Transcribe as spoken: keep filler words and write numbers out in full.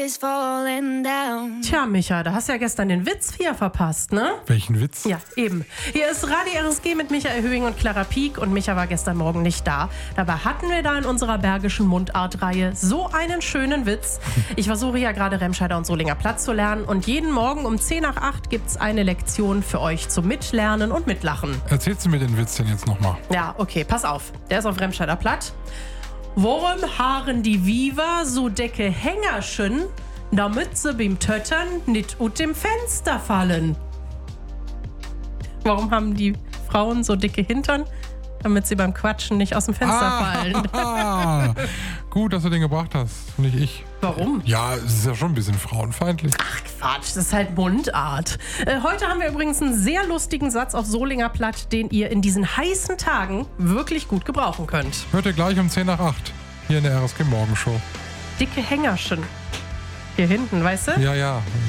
is falling down. Tja, Micha, da hast du ja gestern den Witz hier verpasst, ne? Welchen Witz? Ja, eben. Hier ist Radio R S G mit Michael Höhing und Clara Pieck und Micha war gestern Morgen nicht da. Dabei hatten wir da in unserer Bergischen Mundart-Reihe so einen schönen Witz. Ich versuche ja gerade Remscheider und Solinger Platz zu lernen und jeden Morgen um zehn nach acht gibt's eine Lektion für euch zum Mitlernen und Mitlachen. Erzählst du mir den Witz denn jetzt nochmal? Ja, okay, pass auf. Der ist auf Remscheider Platt. Warum haaren die Viva so dicke Hängerchen, damit sie beim Töttern nicht ut dem Fenster fallen? Warum haben die Frauen so dicke Hintern? Damit sie beim Quatschen nicht aus dem Fenster ah, fallen. Gut, dass du den gebracht hast, nicht ich. Warum? Ja, es ist ja schon ein bisschen frauenfeindlich. Ach Quatsch, das ist halt Mundart. Äh, heute haben wir übrigens einen sehr lustigen Satz auf Solinger Platt, den ihr in diesen heißen Tagen wirklich gut gebrauchen könnt. Hört ihr gleich um zehn nach acht hier in der R S G Morgenshow. Dicke Hängerchen. Hier hinten, weißt du? Ja, ja,